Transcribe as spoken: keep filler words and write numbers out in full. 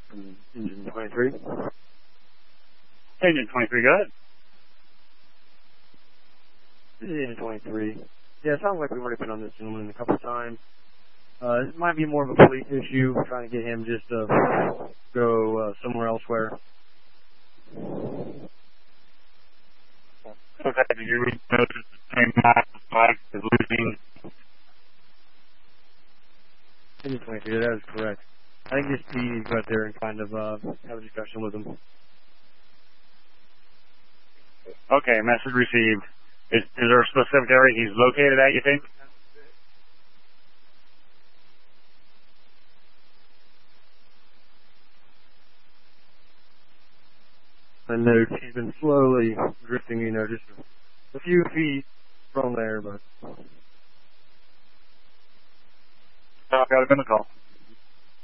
from engine twenty-three. Engine twenty-three, go ahead. This is engine twenty-three. Yeah, it sounds like we've already been on this gentleman a couple of times. Uh, it might be more of a police issue, trying to get him just to go uh, somewhere elsewhere. Okay, did you read notice the same amount of bike is losing? Engine twenty-three, that is correct. I think this P needs to go out there and kind of uh, have a discussion with him. Okay, message received. Is, is there a specific area he's located at, you think? I know he's been slowly drifting, you know, just a few feet from there, but... I got him in the call.